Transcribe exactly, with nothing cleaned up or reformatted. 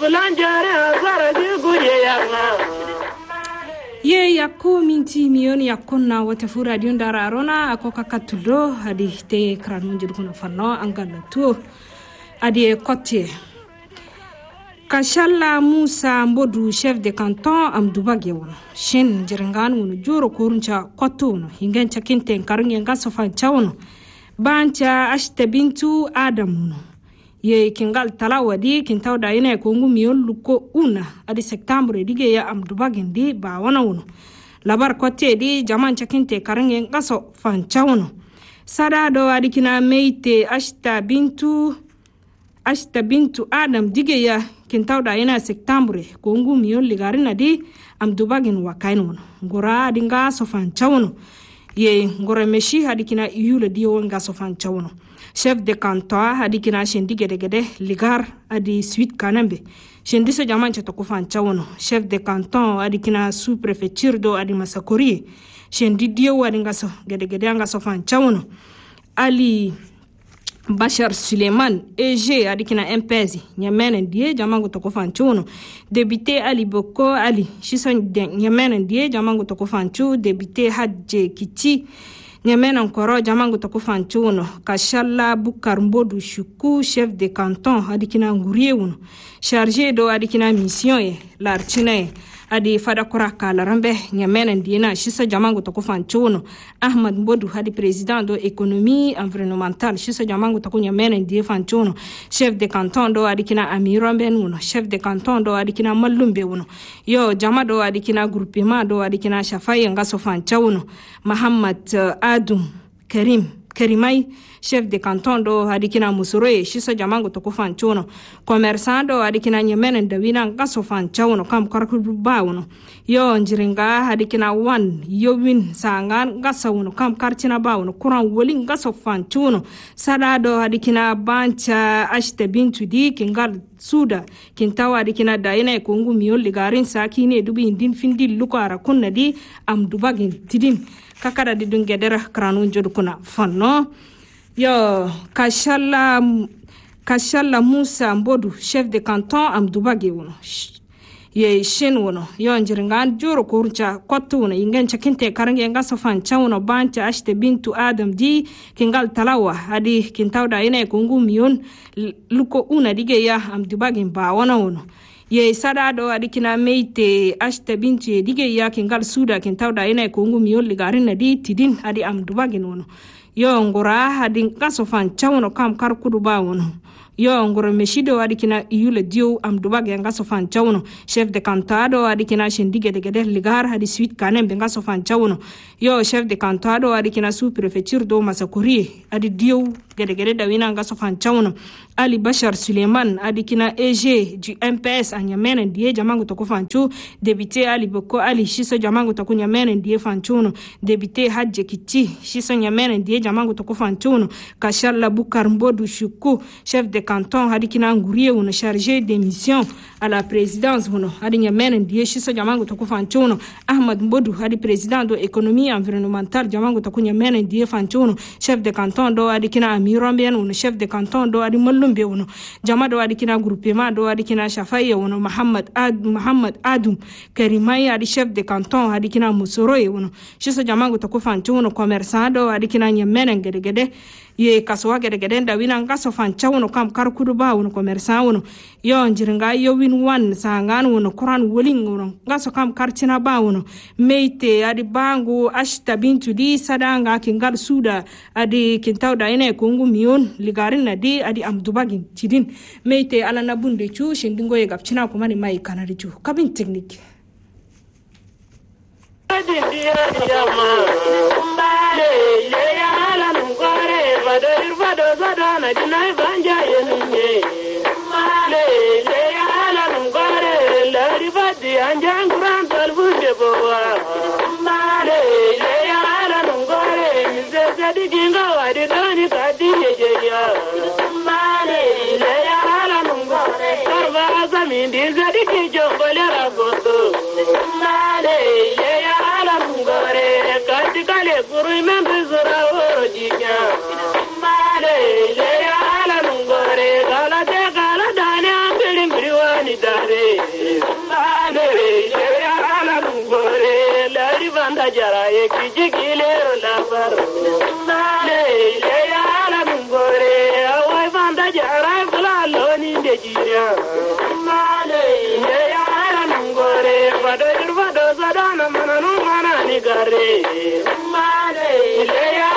ye yakko minti miyoni yakkonna wata fu radio ndara arona ako kakatudo hadi te kranu jirkuno fanno angala to adi kotte Kashalla Moussa Mbodou, chef de canton Amdoubague wono shin jirangan wono juro kuruncha kotto wono hingancha kinte karinge ngaso fancha wono bancha ashte bintu Adam wono ye kingal talawadi kintawda ina ko ngumiyon luko una adi septembre dige ya Amdoubague ndi ba wono wono labar kotte di jamancha kinte karinge ngaso fancha wono sada do adi kina meite ashta bintu ashta bintu Adam dige ya kintawda ina septembre ko ngumiyon ligarina di Amdoubague wakaino wono ngora adi ngaso fancha wono ye ngora meshi hadi kina yule diyo ngaso fancha wono chef de canton hadi kina shendi gede gede ligar adi suite kanambe shendi so jamancha to ko fancha wono chef de canton hadi kina sous préfecture do adi Masakori shendi diyo wadi ngaso gede gede ngaso fancha wono Ali Bachar Suleiman E G adikina M P S nyamene ndiye jamangu toko fanchuno député Ali Boko Ali shison nyamene ndiye jamangu toko fanchu député Hadje Kiti nyamene nkoro jamangu toko fanchuno Kashalla Bukar Mbodou Shuku chef de canton adikina ngurie uno chargé do adikina mission ye l'archine adi fada koraka larambe nyamene ndina shisa jamangu toko fanchuno Ahmad Mbodou hadi président do économie environnementale shisa jamangu toko nyamene ndiye fanchuno chef de canton do adikina Amirambe uno chef de canton do adikina Malumbe uno yo jama do adikina groupement do adikina Shafaye ngaso fanchuno Muhammad uh, Adum Karim Karimai chef de canton do adikina Musoroye shisa jamangu toko fanchuno commerçant do adikina nyamene ndawina ngaso fanchuno kam karku bawuno yo njiringa adikina wan yo win sangan ngasawuno kam karchina bawuno kuran woli ngaso fanchuno sada do adikina bancha ashte bintu di kingal suda kintawa adikina daina ko ngumi ligarin sakine dubi indin findi lukara kunna di Amdoubague tidin kakada di dungedera kranu jodukuna fanno yo Kashalla Kashalla Moussa Mbodou chef de canton Amdoubague wono ye shin wono yo njiringan joro kurcha kotto wono ingencha kinte karange ngaso fancha wono bancha ashte bintu Adam di kingal talawa hadi kintawda ina ko ngumiyon luko una dige ya Amdoubague ba wono wono ye sada do adikina meite ashte bintu ye dige ya kingal suda kintawda ina ko ngumiyon ligarin di tidin hadi Amdoubague wono yo ngora hadi ngaso fancha wono kam karkudu ba wono yo ngoro meshido adikina yule dio Amdoubague ngaso fancha wono chef de cantado adikina shendige de gede ligar hadi suite kanembe ngaso fancha wono yo chef de cantado adikina sous préfecture do Masakori adi dio gede gede dawina ngaso fancha wono Ali Bachar Suleiman adikina E G du M P S anyamene ndiye jamangu toko fanchu député Ali Boko Ali shiso jamangu toko nyamene ndiye fanchuno député Hadje Kiti shiso nyamene ndiye jamangu toko fanchuno Kashalla Bukar Mbodou Shuku chef de canton adikina ngurie uno chargé de mission à la présidence uno adi nyamene ndiye shiso jamangu toko fanchuno Ahmad Mbodou adi président do économie environnementale jamangu toko nyamene ndiye fanchuno chef de canton do adikina Amirambe uno chef de canton do adi Lumbe wono jama do adikina groupement do adikina Shafaye wono Muhammad Ad Muhammad Adum Karimai adi chef de canton adikina Musoroye wono shiso jamangu to ko fanchu wono commerçant do adikina nyamene gede gede ye kaswa gede gede ndawina ngaso fancha wono kam karkudu ba wono commerçant wono yo njiringa yo win one sangan wono Quran woling wono ngaso kam karchina ba wono meite adi bangu ashta bintu di sadanga kingal suda adi kintawda ine ko ngumiyon ligarin na di adi Amdoubague tidin meite ala na bunde chu shindingo ye gapchina ko mani mai kanari chu kabin technique Male, le ala nungore, gala de gala dani ambilim briwani da. jara ye kijigile la faro le le ya la ngore wai banda jara kula loni de jiya le le ya la ngore vado vado sadana mananu mana ni gare le le ya